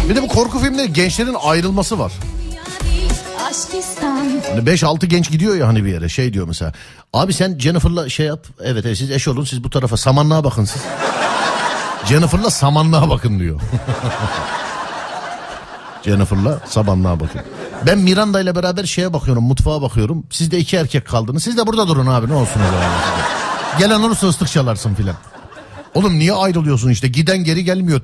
Bir de bu korku filmleri gençlerin ayrılması var. Hani 5-6 genç gidiyor ya hani bir yere, şey diyor mesela. Abi sen Jennifer'la şey yap. Evet siz eş olun, siz bu tarafa samanlığa bakın siz. Jennifer'la samanlığa bakın diyor. Jennifer'la samanlığa bakın. Ben Miranda ile beraber şeye bakıyorum, mutfağa bakıyorum. Siz de 2 erkek kaldınız. Siz de burada durun abi, ne olsun o zaman. Gelen olursa ıslık çalarsın filan. Oğlum niye ayrılıyorsun işte, giden geri gelmiyor.